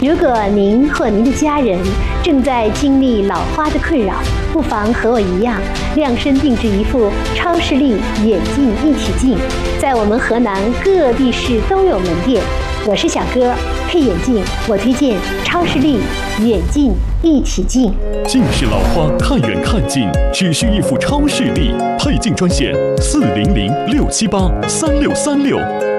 如果您或您的家人正在经历老花的困扰，不妨和我一样，量身定制一副超视力眼镜一体镜，在我们河南各地市都有门店。我是小哥，配眼镜我推荐超视力眼镜一体镜。 近视老花看远看近，只需一副超视力配镜专线：400-678-3636。